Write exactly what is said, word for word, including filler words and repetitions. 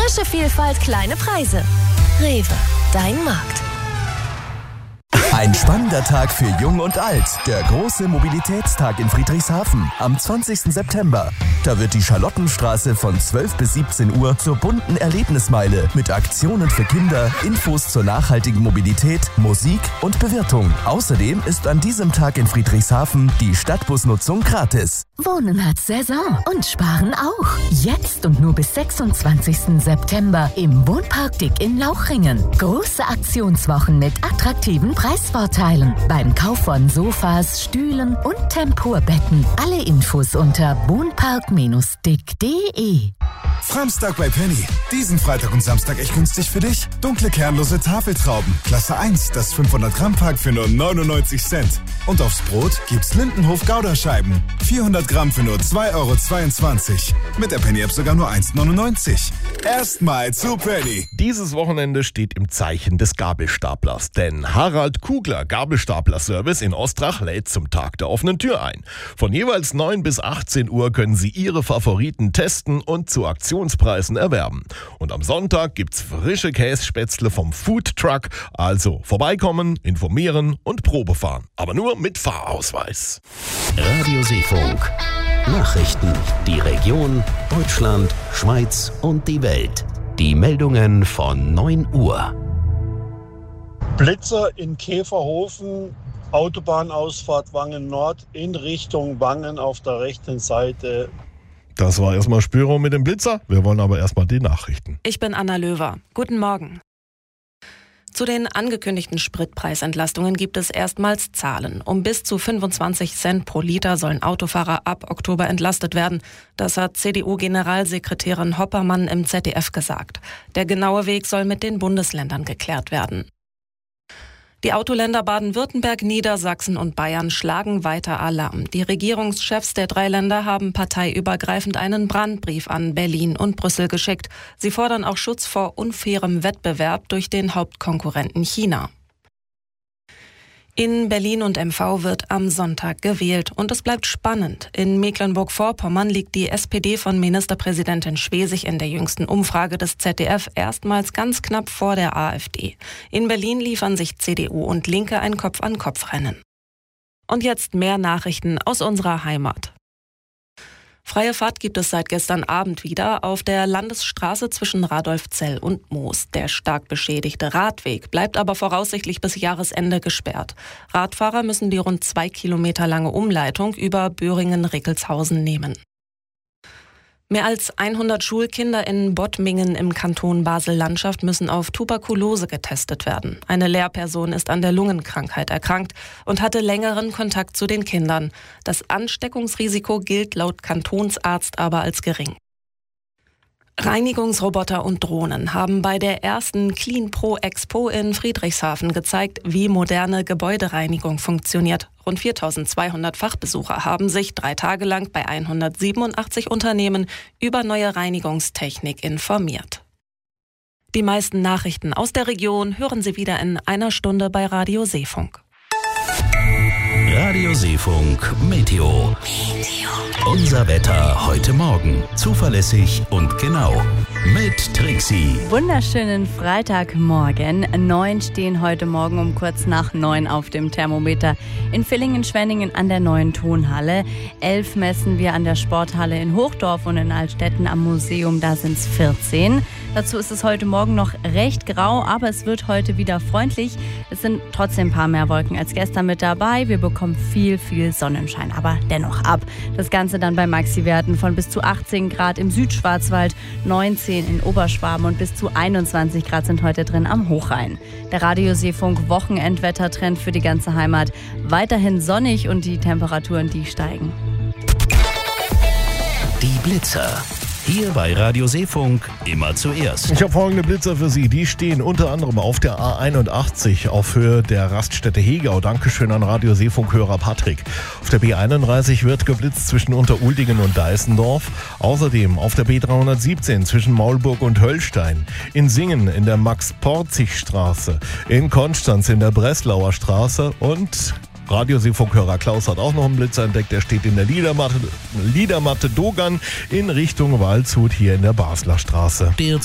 Frische Vielfalt, kleine Preise. Rewe, dein Markt. Ein spannender Tag für Jung und Alt. Der große Mobilitätstag in Friedrichshafen am zwanzigsten September. Da wird die Charlottenstraße von zwölf bis siebzehn Uhr zur bunten Erlebnismeile mit Aktionen für Kinder, Infos zur nachhaltigen Mobilität, Musik und Bewirtung. Außerdem ist an diesem Tag in Friedrichshafen die Stadtbusnutzung gratis. Wohnen hat Saison und Sparen auch. Jetzt und nur bis sechsundzwanzigsten September im Wohnpark Dick in Lauchringen. Große Aktionswochen mit attraktiven Preisvorteilen beim Kauf von Sofas, Stühlen und Tempurbetten. Alle Infos unter wohnpark dick punkt de. Framstag bei Penny. Diesen Freitag und Samstag echt günstig für dich. Dunkle kernlose Tafeltrauben. Klasse eins, das fünfhundert Gramm Pack für nur neunundneunzig Cent. Und aufs Brot gibt's Lindenhof Gouda-Scheiben. vierhundert Gramm für nur zwei Euro zweiundzwanzig. Mit der Penny-App sogar nur eins neunundneunzig. Erstmal zu Penny. Dieses Wochenende steht im Zeichen des Gabelstaplers, denn Harald Kugler Gabelstapler-Service in Ostrach lädt zum Tag der offenen Tür ein. Von jeweils neun bis achtzehn Uhr können Sie Ihre Favoriten testen und zu Aktionspreisen erwerben. Und am Sonntag gibt's frische Kässpätzle vom Food Truck, also vorbeikommen, informieren und Probe fahren. Aber nur mit Fahrausweis. Radio Seefunk. Nachrichten. Die Region, Deutschland, Schweiz und die Welt. Die Meldungen von neun Uhr. Blitzer in Käferhofen, Autobahnausfahrt Wangen Nord in Richtung Wangen auf der rechten Seite. Das war erstmal Spüro mit dem Blitzer. Wir wollen aber erstmal die Nachrichten. Ich bin Anna Löwer. Guten Morgen. Zu den angekündigten Spritpreisentlastungen gibt es erstmals Zahlen. Um bis zu fünfundzwanzig Cent pro Liter sollen Autofahrer ab Oktober entlastet werden. Das hat C D U-Generalsekretärin Hoppermann im Z D F gesagt. Der genaue Weg soll mit den Bundesländern geklärt werden. Die Autoländer Baden-Württemberg, Niedersachsen und Bayern schlagen weiter Alarm. Die Regierungschefs der drei Länder haben parteiübergreifend einen Brandbrief an Berlin und Brüssel geschickt. Sie fordern auch Schutz vor unfairem Wettbewerb durch den Hauptkonkurrenten China. In Berlin und M V wird am Sonntag gewählt und es bleibt spannend. In Mecklenburg-Vorpommern liegt die S P D von Ministerpräsidentin Schwesig in der jüngsten Umfrage des Z D F erstmals ganz knapp vor der AfD. In Berlin liefern sich C D U und Linke ein Kopf-an-Kopf-Rennen. Und jetzt mehr Nachrichten aus unserer Heimat. Freie Fahrt gibt es seit gestern Abend wieder auf der Landesstraße zwischen Radolfzell und Moos. Der stark beschädigte Radweg bleibt aber voraussichtlich bis Jahresende gesperrt. Radfahrer müssen die rund zwei Kilometer lange Umleitung über Böhringen-Rickelshausen nehmen. Mehr als hundert Schulkinder in Bottmingen im Kanton Basel-Landschaft müssen auf Tuberkulose getestet werden. Eine Lehrperson ist an der Lungenkrankheit erkrankt und hatte längeren Kontakt zu den Kindern. Das Ansteckungsrisiko gilt laut Kantonsarzt aber als gering. Reinigungsroboter und Drohnen haben bei der ersten CleanPro Expo in Friedrichshafen gezeigt, wie moderne Gebäudereinigung funktioniert. Rund viertausendzweihundert Fachbesucher haben sich drei Tage lang bei hundertsiebenundachtzig Unternehmen über neue Reinigungstechnik informiert. Die meisten Nachrichten aus der Region hören Sie wieder in einer Stunde bei Radio Seefunk. Radio Seefunk Meteo. Unser Wetter heute Morgen. Zuverlässig und genau. Mit Trixie. Wunderschönen Freitagmorgen. Neun stehen heute Morgen um kurz nach neun auf dem Thermometer in Villingen-Schwenningen an der neuen Tonhalle. Elf messen wir an der Sporthalle in Hochdorf und in Altstetten am Museum. Da sind es vierzehn. Dazu ist es heute Morgen noch recht grau, aber es wird heute wieder freundlich. Es sind trotzdem ein paar mehr Wolken als gestern mit dabei. Wir bekommen viel, viel Sonnenschein, aber dennoch ab. Das Ganze dann bei Maxi-Werten von bis zu achtzehn Grad im Südschwarzwald, neunzehn in Oberschwaben und bis zu einundzwanzig Grad sind heute drin am Hochrhein. Der Radio-Seefunk Wochenendwettertrend für die ganze Heimat. Weiterhin sonnig und die Temperaturen, die steigen. Die Blitzer. Hier bei Radio Seefunk immer zuerst. Ich habe folgende Blitzer für Sie. Die stehen unter anderem auf der A einundachtzig auf Höhe der Raststätte Hegau. Dankeschön an Radio Seefunk-Hörer Patrick. Auf der B einunddreißig wird geblitzt zwischen Unteruldingen und Deißendorf. Außerdem auf der B dreihundertsiebzehn zwischen Maulburg und Höllstein. In Singen in der Max-Porzig-Straße. In Konstanz in der Breslauer Straße und Radio Seefunk-Hörer Klaus hat auch noch einen Blitzer entdeckt. Der steht in der Liedermatte, Liedermatte Dogan in Richtung Waldshut hier in der Basler Straße. Der